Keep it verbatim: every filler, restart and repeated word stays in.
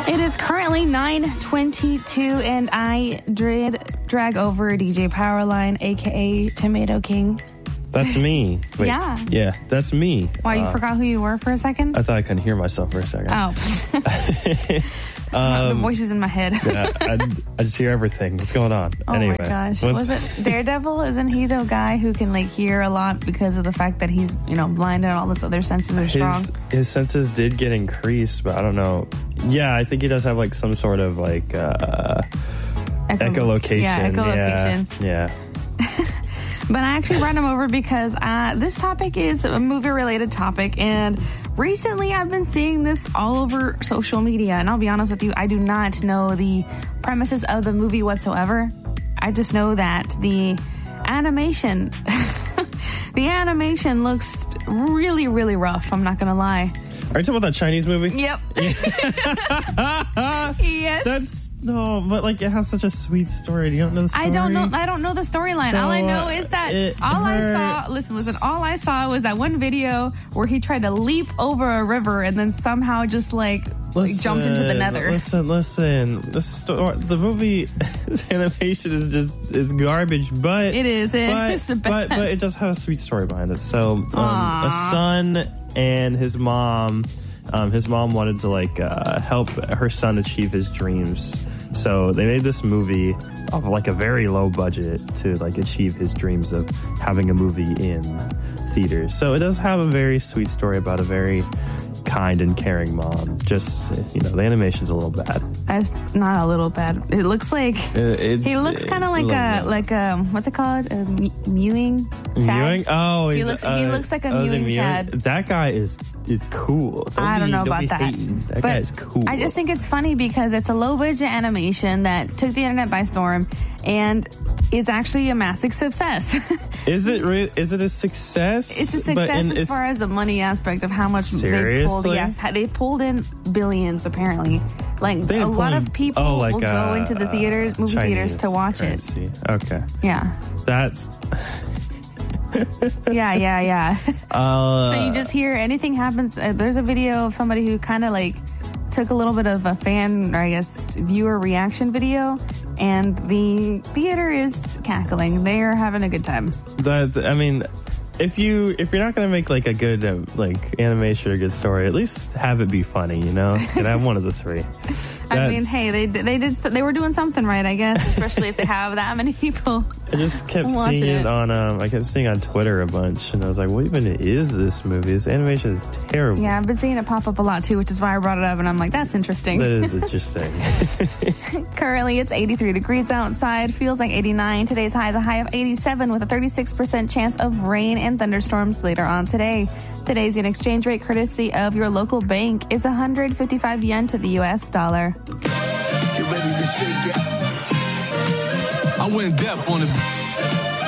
It is currently nine twenty-two, and I did drag over D J Powerline, a k a. Tomato King. That's me. Wait, yeah. Yeah, that's me. Why, you uh, forgot who you were for a second? I thought I couldn't hear myself for a second. Oh. um, the voices in my head. yeah, I, I just hear everything. What's going on? Oh anyway, my gosh. Was it Daredevil? Isn't he the guy who can like hear a lot because of the fact that he's, you know, blind and all his other senses are strong? His, his senses did get increased, but I don't know. Yeah, I think he does have like some sort of like uh, Echo- echolocation. Yeah, echolocation. Yeah. yeah. But I actually brought him over because uh, this topic is a movie-related topic, and recently I've been seeing this all over social media, and I'll be honest with you, I do not know the premises of the movie whatsoever. I just know that the animation, the animation looks really, really rough, I'm not going to lie. Are you talking about that Chinese movie? Yep. Yes. That's no, but like it has such a sweet story. You don't know the story? I don't know. I don't know the storyline. So, all I know is that it all hurt. I saw. Listen, listen. All I saw was that one video where he tried to leap over a river and then somehow just like, like jumped into the nether. Listen, listen. The story, the movie, this animation is just is garbage. But it is. It but, is bad. but but it does have a sweet story behind it. So um, a son and his mom. Um, his mom wanted to like uh, help her son achieve his dreams, so they made this movie of like a very low budget to like achieve his dreams of having a movie in theaters. So it does have a very sweet story about a very kind and caring mom. Just, you know, the animation's a little bad. It's not a little bad. It looks like it, he looks kind of like a, a like a what's it called? A me- mewing. Chad? Mewing? Oh, he he's, looks. uh, he looks like a oh, mewing mewing Chad. That guy is is cool. Don't I don't be, know don't about be that. hating. That but guy is cool. I just think it's funny because it's a low budget animation that took the internet by storm, and it's actually a massive success. Is it re- is it a success? It's a success in, as far as the money aspect of how much seriously? they pulled. Yes, they pulled in billions apparently. Like They a lot pulled- of people oh, like, will uh, go into the theaters, movie Chinese theaters to watch currency. it. Okay. Yeah. That's. yeah, yeah, yeah. Uh, so you just hear anything happens. Uh, there's a video of somebody who kind of like took a little bit of a fan, or I guess viewer reaction video, and the theater is cackling. They are having a good time. That I mean, if you if you're not gonna make like a good uh, like animation or a good story, at least have it be funny. You know, and have one of the three. I mean, hey, they they did they were doing something right, I guess, especially if they have that many people. I just kept watching seeing it it on um I kept seeing it on Twitter a bunch, and I was like, what even is this movie? This animation is terrible. Yeah, I've been seeing it pop up a lot too, which is why I brought it up, and I'm like, that's interesting. That is interesting. Currently, it's eighty-three degrees outside. Feels like eighty-nine. Today's high is a high of eighty-seven with a thirty-six percent chance of rain and thunderstorms later on today. Today's yen exchange rate, courtesy of your local bank, is one hundred fifty-five yen to the U S dollar. Get ready to shake it. I went deaf on it.